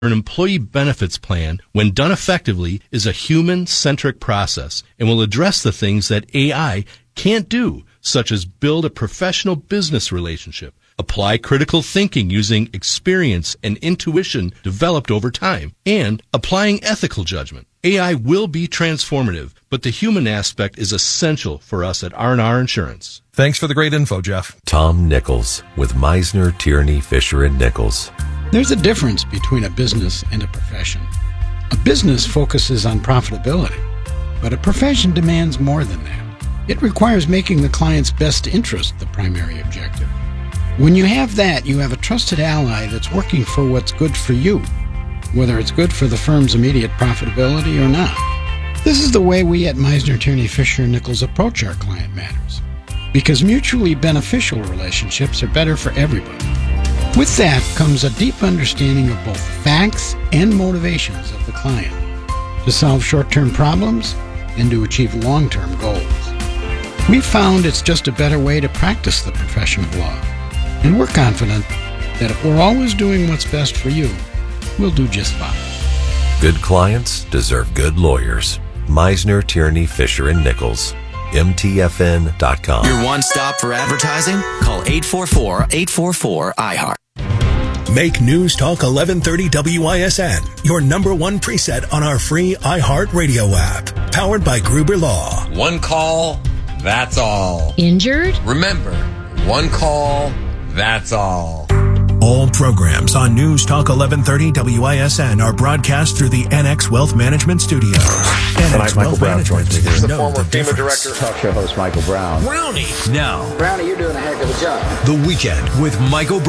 An employee benefits plan, when done effectively, is a human-centric process and will address the things that AI can't do, such as build a professional business relationship, apply critical thinking using experience and intuition developed over time, and applying ethical judgment. AI will be transformative, but the human aspect is essential for us at R&R Insurance. Thanks for the great info, Jeff. Tom Nichols with Meisner, Tierney, Fisher & Nichols. There's a difference between a business and a profession. A business focuses on profitability, but a profession demands more than that. It requires making the client's best interest the primary objective. When you have that, you have a trusted ally that's working for what's good for you, whether it's good for the firm's immediate profitability or not. This is the way we at Meisner, Tierney, Fisher & Nichols approach our client matters, because mutually beneficial relationships are better for everybody. With that comes a deep understanding of both facts and motivations of the client to solve short-term problems and to achieve long-term goals. We've found it's just a better way to practice the profession of law, and we're confident that if we're always doing what's best for you, we'll do just fine. Good clients deserve good lawyers. Meisner, Tierney, Fisher & Nichols. MTFN.com. Your one stop for advertising? Call 844-844-IHEART. Make News Talk 1130 WISN your number one preset on our free iHeart Radio app. Powered by Gruber Law. One call, that's all. Injured? Remember, one call, that's all. All programs on News Talk 1130 WISN are broadcast through the NX Wealth Management Studios. NX Michael Brown joins me here. The former FEMA director. Talk show host Michael Brown. Brownie. Now, Brownie, you're doing a heck of a job. The Weekend with Michael Brown.